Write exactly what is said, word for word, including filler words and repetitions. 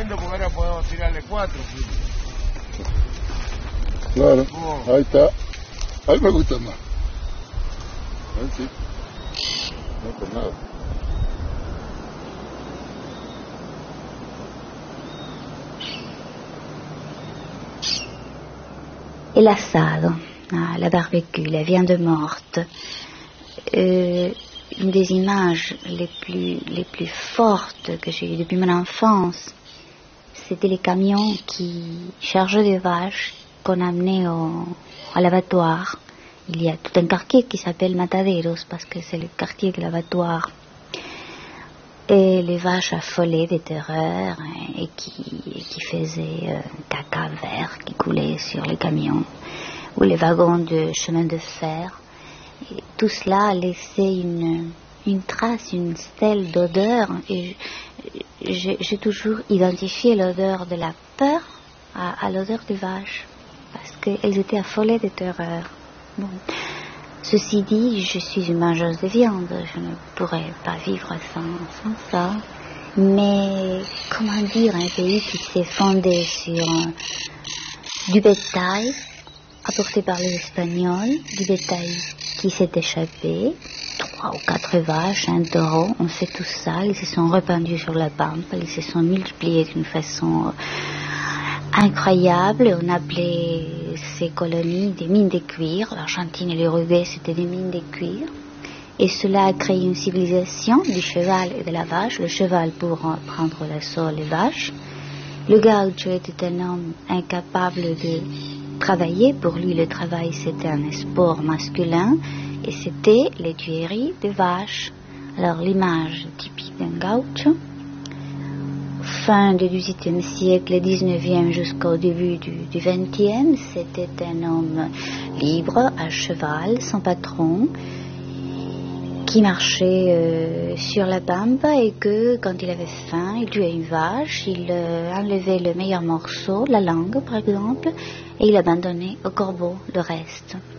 viendo porque ahora podemos tirarle cuatro. Claro, Oh. ahí está. Ahí me gusta más. Ahí sí. No, pues nada. Et l'assado, ah, la barbecue, la viande morte. Euh, une des images les plus, les plus fortes que j'ai eues depuis mon enfance, c'était les camions qui chargeaient des vaches qu'on amenait au, à l'abattoir. Il y a tout un quartier qui s'appelle Mataderos parce que c'est le quartier de l'abattoir. Et les vaches affolées de terreur et qui, et qui faisaient un caca vert qui coulait sur les camions ou les wagons de chemin de fer. Et tout cela a laissé une, une trace, une stèle d'odeur. Et j'ai, j'ai toujours identifié l'odeur de la peur à, à l'odeur des vaches parce qu'elles étaient affolées de terreur. Bon. Ceci dit, je suis une mangeuse de viande, je ne pourrais pas vivre sans, sans ça. Mais comment dire, un pays qui s'est fondé sur euh, du bétail apporté par les Espagnols, du bétail qui s'est échappé, trois ou quatre vaches, un taureau, on sait tout ça, ils se sont répandus sur la pampa, ils se sont multipliés d'une façon euh, incroyable. On appelait ces colonies des mines de cuir. L'Argentine et l'Uruguay, c'était des mines de cuir. Et cela a créé une civilisation du cheval et de la vache. Le cheval pour prendre l'assaut les vaches. Le gaucho était un homme incapable de travailler. Pour lui, le travail, c'était un sport masculin. Et c'était les tueries des vaches. Alors, l'image typique d'un gaucho, fin du dix-huitième siècle, dix-neuvième jusqu'au début du, du vingtième, c'était un homme libre, à cheval, sans patron, qui marchait euh, sur la pampa et que, quand il avait faim, il tuait une vache, il euh, enlevait le meilleur morceau, la langue par exemple, et il abandonnait au corbeau le reste.